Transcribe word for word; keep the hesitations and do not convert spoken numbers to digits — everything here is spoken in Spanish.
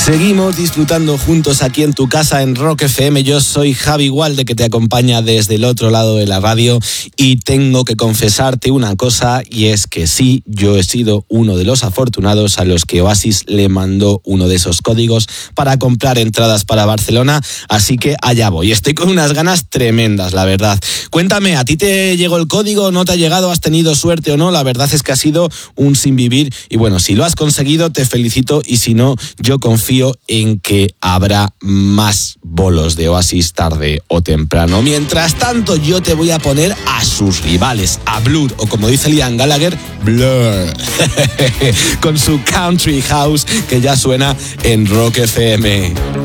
Seguimos disfrutando juntos aquí en tu casa en Rock F M. Yo soy Javi Gualde, que te acompaña desde el otro lado de la radio, y tengo que confesarte una cosa, y es que sí, yo he sido uno de los afortunados a los que Oasis le mandó uno de esos códigos para comprar entradas para Barcelona, así que allá voy. Estoy con unas ganas tremendas, la verdad. Cuéntame, ¿a ti te llegó el código? ¿No te ha llegado? ¿Has tenido suerte o no? La verdad es que ha sido un sinvivir, y bueno, si lo has conseguido te felicito, y si no, yo confío en que habrá más bolos de Oasis tarde o temprano. Mientras tanto, yo te voy a poner a sus rivales, a Blur, o como dice Liam Gallagher, Blur, con su Country House, que ya suena en Rock F M.